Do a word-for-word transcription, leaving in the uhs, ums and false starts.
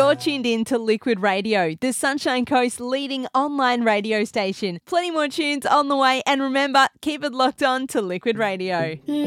You're tuned in to Liquid Radio, the Sunshine Coast's leading online radio station. Plenty more tunes on the way, and remember, keep it locked on to Liquid Radio.